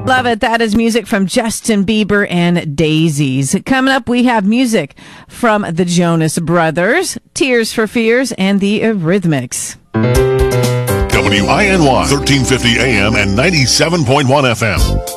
Love it. That is music from Justin Bieber and Daisies. Coming up, we have music from the Jonas Brothers, Tears for Fears, and the Eurythmics. WINY 1350 AM and 97.1 FM.